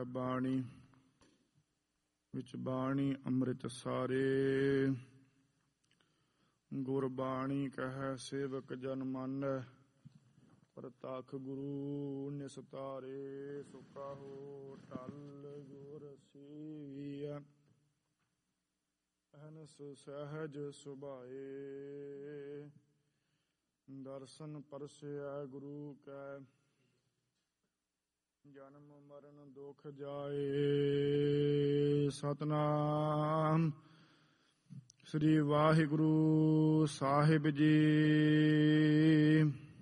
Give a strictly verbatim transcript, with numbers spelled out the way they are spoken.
ਬਾਣੀ ਵਿੱਚ ਬਾਣੀ ਅੰਮ੍ਰਿਤ ਸਾਰੇ। ਗੁਰਬਾਣੀ ਕਹੈ ਸੇਵਕ ਜਨ ਮਾਨੈ, ਪ੍ਰਤੱਖ ਗੁਰੂ ਨਿਸਤਾਰੇ। ਸੁਕਾਹੋ ਟਲ ਗੁਰ ਸੇਵੀਐ, ਅਹਨਸ ਸਹਿਜ ਸੁਭਾਏ। ਦਰਸ਼ਨ ਪਰਸੈ ਗੁਰੂ ਕੈ, ਜਨਮ ਮਰਨ ਦੁਖ ਜਾਏ। ਸਤਿਨਾਮ ਸ੍ਰੀ ਵਾਹਿਗੁਰੂ ਸਾਹਿਬ ਜੀ।